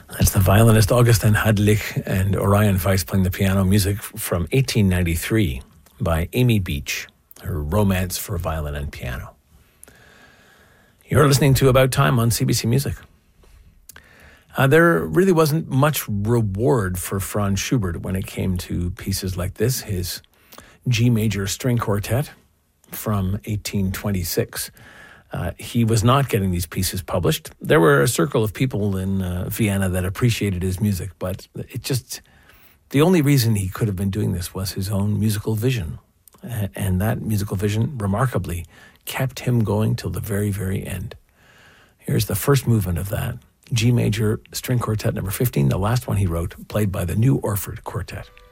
That's the violinist Augustin Hadlich and Orion Weiss playing the piano, music from 1893 by Amy Beach, her Romance for Violin and Piano. You're listening to About Time on CBC Music. There really wasn't much reward for Franz Schubert when it came to pieces like this, his G major string quartet from 1826. He was not getting these pieces published. There were a circle of people in Vienna that appreciated his music, but the only reason he could have been doing this was his own musical vision. And that musical vision, remarkably, kept him going till the very, very end. Here's the first movement of that. G major string quartet number 15, the last one he wrote, played by the New Orford Quartet.